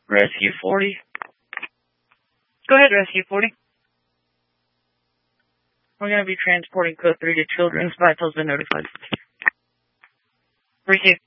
Rescue 40. Go ahead, Rescue 40. We're going to be transporting code 3 to Children's. Vitals been notified. Receive.